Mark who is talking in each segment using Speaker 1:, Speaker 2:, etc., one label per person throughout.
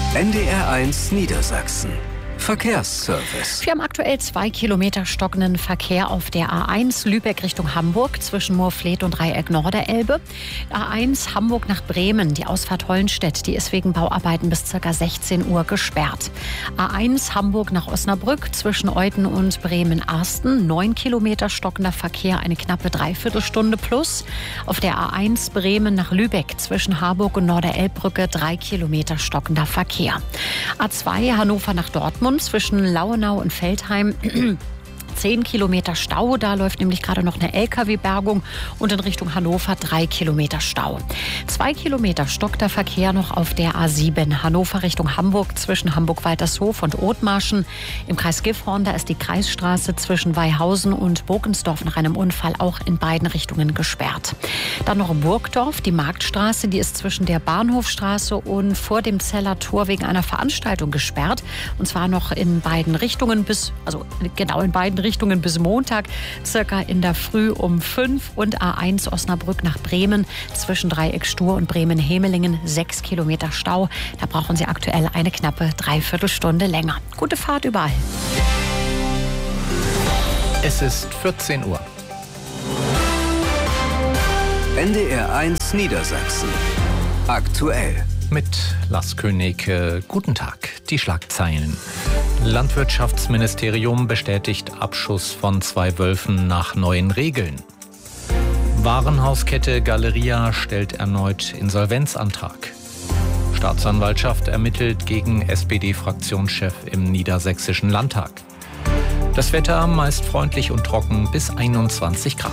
Speaker 1: NDR1 Niedersachsen. Verkehrsservice.
Speaker 2: Wir haben aktuell 2 Kilometer stockenden Verkehr auf der A1 Lübeck Richtung Hamburg zwischen Moorfleet und Dreieck Norderelbe. A1 Hamburg nach Bremen, die Ausfahrt Hollenstedt, die ist wegen Bauarbeiten bis ca. 16 Uhr gesperrt. A1 Hamburg nach Osnabrück zwischen Euthen und Bremen-Arsten, 9 Kilometer stockender Verkehr, eine knappe Dreiviertelstunde plus. Auf der A1 Bremen nach Lübeck zwischen Harburg und Norderelbbrücke 3 Kilometer stockender Verkehr. A2 Hannover nach Dortmund zwischen Lauenau und Veltheim 10 Kilometer Stau, da läuft nämlich gerade noch eine LKW-Bergung und in Richtung Hannover 3 Kilometer Stau. 2 Kilometer stockt der Verkehr noch auf der A7 Hannover Richtung Hamburg zwischen Hamburg-Waltershof und Othmarschen. Im Kreis Gifhorn, da ist die Kreisstraße zwischen Weihausen und Burgensdorf nach einem Unfall auch in beiden Richtungen gesperrt. Dann noch in Burgdorf, die Marktstraße, die ist zwischen der Bahnhofstraße und vor dem Zeller Tor wegen einer Veranstaltung gesperrt. Und zwar noch in beiden Richtungen bis Montag, circa in der Früh um 5 und A1 Osnabrück nach Bremen zwischen Dreieck Stur und Bremen-Hemelingen 6 Kilometer Stau. Da brauchen Sie aktuell eine knappe Dreiviertelstunde länger. Gute Fahrt überall.
Speaker 3: Es ist 14 Uhr.
Speaker 1: NDR1 Niedersachsen. Aktuell.
Speaker 3: Mit Lars König, guten Tag. Die Schlagzeilen. Landwirtschaftsministerium bestätigt Abschuss von 2 Wölfen nach neuen Regeln. Warenhauskette Galeria stellt erneut Insolvenzantrag. Staatsanwaltschaft ermittelt gegen SPD-Fraktionschef im Niedersächsischen Landtag. Das Wetter meist freundlich und trocken bis 21 Grad.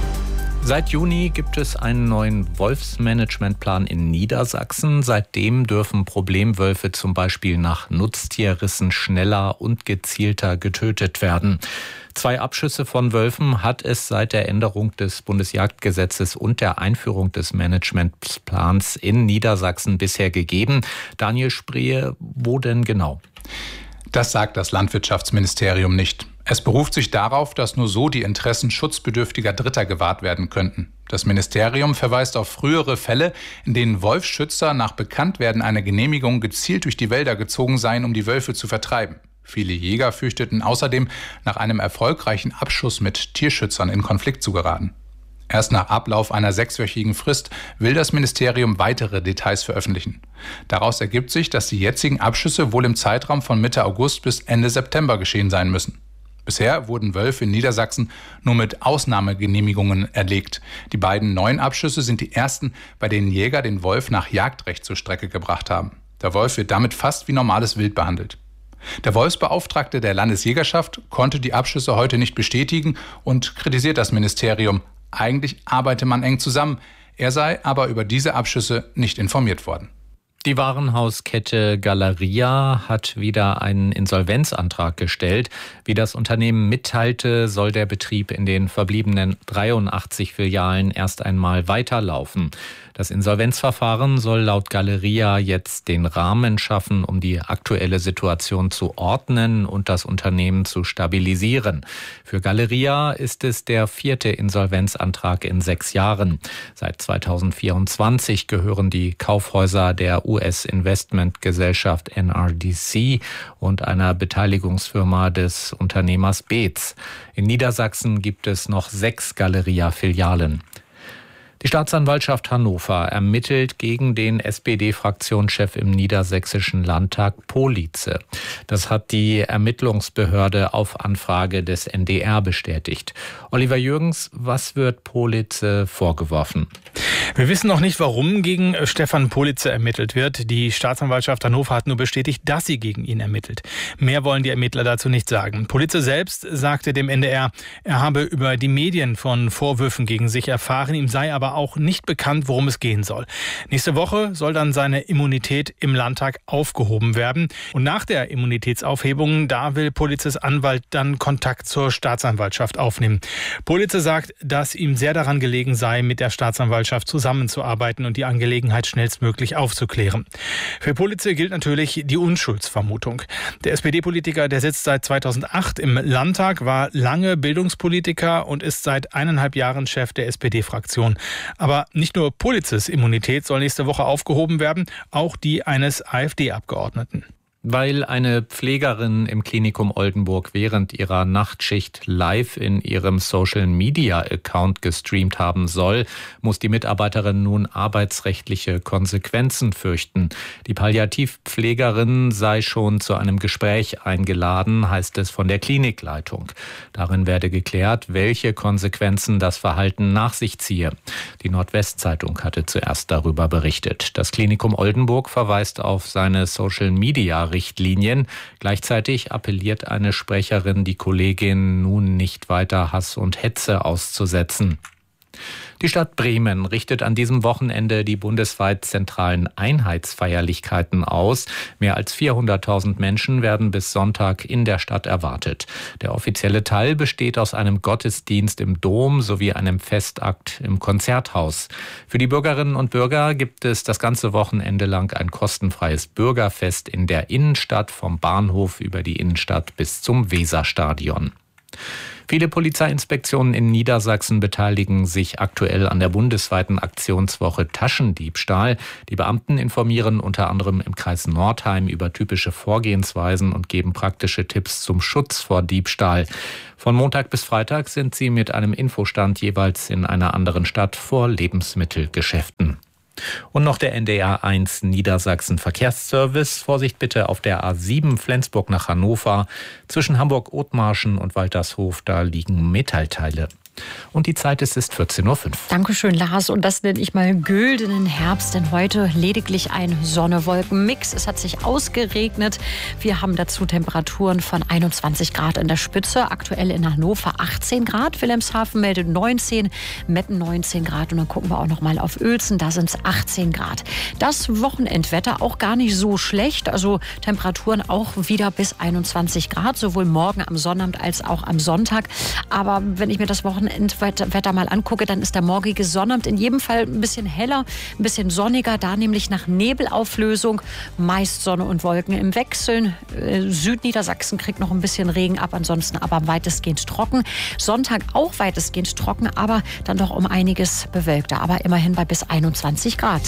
Speaker 3: Seit Juni gibt es einen neuen Wolfsmanagementplan in Niedersachsen. Seitdem dürfen Problemwölfe zum Beispiel nach Nutztierrissen schneller und gezielter getötet werden. 2 Abschüsse von Wölfen hat es seit der Änderung des Bundesjagdgesetzes und der Einführung des Managementplans in Niedersachsen bisher gegeben. Daniel Sprehe, wo denn genau?
Speaker 4: Das sagt das Landwirtschaftsministerium nicht. Es beruft sich darauf, dass nur so die Interessen schutzbedürftiger Dritter gewahrt werden könnten. Das Ministerium verweist auf frühere Fälle, in denen Wolfsschützer nach Bekanntwerden einer Genehmigung gezielt durch die Wälder gezogen seien, um die Wölfe zu vertreiben. Viele Jäger fürchteten außerdem, nach einem erfolgreichen Abschuss mit Tierschützern in Konflikt zu geraten. Erst nach Ablauf einer 6-wöchigen Frist will das Ministerium weitere Details veröffentlichen. Daraus ergibt sich, dass die jetzigen Abschüsse wohl im Zeitraum von Mitte August bis Ende September geschehen sein müssen. Bisher wurden Wölfe in Niedersachsen nur mit Ausnahmegenehmigungen erlegt. Die beiden neuen Abschüsse sind die ersten, bei denen Jäger den Wolf nach Jagdrecht zur Strecke gebracht haben. Der Wolf wird damit fast wie normales Wild behandelt. Der Wolfsbeauftragte der Landesjägerschaft konnte die Abschüsse heute nicht bestätigen und kritisiert das Ministerium. Eigentlich arbeite man eng zusammen. Er sei aber über diese Abschüsse nicht informiert worden.
Speaker 3: Die Warenhauskette Galeria hat wieder einen Insolvenzantrag gestellt. Wie das Unternehmen mitteilte, soll der Betrieb in den verbliebenen 83 Filialen erst einmal weiterlaufen. Das Insolvenzverfahren soll laut Galeria jetzt den Rahmen schaffen, um die aktuelle Situation zu ordnen und das Unternehmen zu stabilisieren. Für Galeria ist es der 4. Insolvenzantrag in 6 Jahren. Seit 2024 gehören die Kaufhäuser der US-Investmentgesellschaft NRDC und einer Beteiligungsfirma des Unternehmers Beetz. In Niedersachsen gibt es noch 6 Galeria-Filialen. Die Staatsanwaltschaft Hannover ermittelt gegen den SPD-Fraktionschef im Niedersächsischen Landtag Police. Das hat die Ermittlungsbehörde auf Anfrage des NDR bestätigt. Oliver Jürgens, was wird Police vorgeworfen?
Speaker 5: Wir wissen noch nicht, warum gegen Stefan Police ermittelt wird. Die Staatsanwaltschaft Hannover hat nur bestätigt, dass sie gegen ihn ermittelt. Mehr wollen die Ermittler dazu nicht sagen. Police selbst sagte dem NDR, er habe über die Medien von Vorwürfen gegen sich erfahren, ihm sei aber auch nicht bekannt, worum es gehen soll. Nächste Woche soll dann seine Immunität im Landtag aufgehoben werden. Und nach der Immunitätsaufhebung, da will Polices Anwalt dann Kontakt zur Staatsanwaltschaft aufnehmen. Police sagt, dass ihm sehr daran gelegen sei, mit der Staatsanwaltschaft zusammenzuarbeiten und die Angelegenheit schnellstmöglich aufzuklären. Für Police gilt natürlich die Unschuldsvermutung. Der SPD-Politiker, der sitzt seit 2008 im Landtag, war lange Bildungspolitiker und ist seit 1,5 Jahren Chef der SPD-Fraktion. Aber nicht nur Polizes Immunität soll nächste Woche aufgehoben werden, auch die eines AfD-Abgeordneten.
Speaker 3: Weil eine Pflegerin im Klinikum Oldenburg während ihrer Nachtschicht live in ihrem Social-Media-Account gestreamt haben soll, muss die Mitarbeiterin nun arbeitsrechtliche Konsequenzen fürchten. Die Palliativpflegerin sei schon zu einem Gespräch eingeladen, heißt es von der Klinikleitung. Darin werde geklärt, welche Konsequenzen das Verhalten nach sich ziehe. Die Nordwestzeitung hatte zuerst darüber berichtet. Das Klinikum Oldenburg verweist auf seine Social-Media-Richtlinien. Gleichzeitig appelliert eine Sprecherin, die Kollegin nun nicht weiter Hass und Hetze auszusetzen. Die Stadt Bremen richtet an diesem Wochenende die bundesweit zentralen Einheitsfeierlichkeiten aus. Mehr als 400.000 Menschen werden bis Sonntag in der Stadt erwartet. Der offizielle Teil besteht aus einem Gottesdienst im Dom sowie einem Festakt im Konzerthaus. Für die Bürgerinnen und Bürger gibt es das ganze Wochenende lang ein kostenfreies Bürgerfest in der Innenstadt, vom Bahnhof über die Innenstadt bis zum Weserstadion. Viele Polizeiinspektionen in Niedersachsen beteiligen sich aktuell an der bundesweiten Aktionswoche Taschendiebstahl. Die Beamten informieren unter anderem im Kreis Nordheim über typische Vorgehensweisen und geben praktische Tipps zum Schutz vor Diebstahl. Von Montag bis Freitag sind sie mit einem Infostand jeweils in einer anderen Stadt vor Lebensmittelgeschäften. Und noch der NDR1 Niedersachsen Verkehrsservice. Vorsicht bitte auf der A7 Flensburg nach Hannover. Zwischen Hamburg-Othmarschen und Waltershof, da liegen Metallteile. Und die Zeit ist 14:05 Uhr.
Speaker 2: Dankeschön, Lars. Und das nenne ich mal güldenen Herbst, denn heute lediglich ein Sonne-Wolken-Mix. Es hat sich ausgeregnet. Wir haben dazu Temperaturen von 21 Grad in der Spitze. Aktuell in Hannover 18 Grad. Wilhelmshaven meldet 19, Metten 19 Grad. Und dann gucken wir auch noch mal auf Uelzen. Da sind es 18 Grad. Das Wochenendwetter auch gar nicht so schlecht. Also Temperaturen auch wieder bis 21 Grad. Sowohl morgen am Sonnabend als auch am Sonntag. Aber wenn ich mir das Wochenendwetter mal angucke, dann ist der morgige Sonnabend in jedem Fall ein bisschen heller, ein bisschen sonniger, da nämlich nach Nebelauflösung, meist Sonne und Wolken im Wechseln. Südniedersachsen kriegt noch ein bisschen Regen ab, ansonsten aber weitestgehend trocken. Sonntag auch weitestgehend trocken, aber dann doch um einiges bewölkter, aber immerhin bei bis 21 Grad.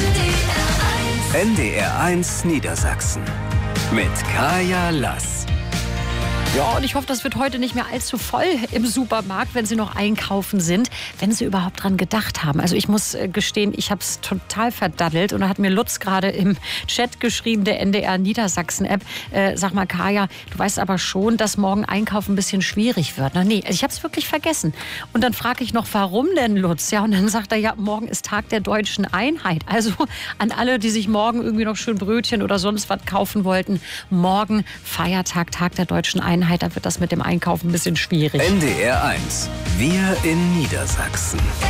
Speaker 1: NDR1 Niedersachsen mit Kaya Lass.
Speaker 2: Ja, und ich hoffe, das wird heute nicht mehr allzu voll im Supermarkt, wenn Sie noch einkaufen sind, wenn Sie überhaupt dran gedacht haben. Also ich muss gestehen, ich habe es total verdaddelt und da hat mir Lutz gerade im Chat geschrieben, der NDR Niedersachsen-App. Sag mal, Kaya, du weißt aber schon, dass morgen Einkaufen ein bisschen schwierig wird. Na, nee, ich habe es wirklich vergessen. Und dann frage ich noch, warum denn, Lutz? Ja, und dann sagt er, ja, morgen ist Tag der deutschen Einheit. Also an alle, die sich morgen irgendwie noch schön Brötchen oder sonst was kaufen wollten, morgen Feiertag, Tag der deutschen Einheit. Da wird das mit dem Einkaufen ein bisschen schwierig.
Speaker 1: NDR1, wir in Niedersachsen.